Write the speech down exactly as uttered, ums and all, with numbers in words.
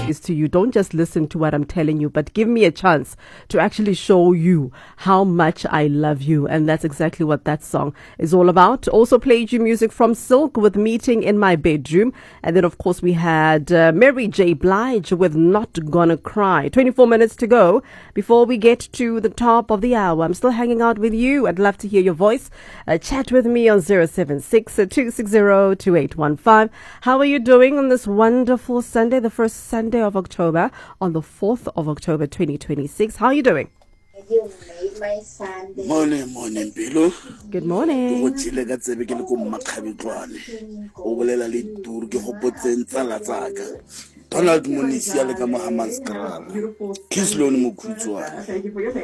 is to you, don't just listen to what I'm telling you, but give me a chance to actually show you how much I love you. And that's exactly what that song is all about. Also played you music from Silk with Meeting in My Bedroom. And then, of course, we had uh, Mary J. Blige with Not Gonna Cry. twenty-four minutes to go before we get to the top of the hour. I'm still hanging out with you. I'd love to hear your voice. Uh, chat with me on zero seven six, two six zero, two eight one five. How are you doing on this wonderful Sunday, the first Sunday of October, on the fourth of October twenty twenty-six? How are you doing? You made my Sunday. Morning, morning, Pilo. Good morning. Go chile ka tsebe ke le ko makhabitwane. O bolela le turu ke hopotseng tsala tsaka. Donald Monisia le ka Mohammed Skrala. Kislone Mokhutswane.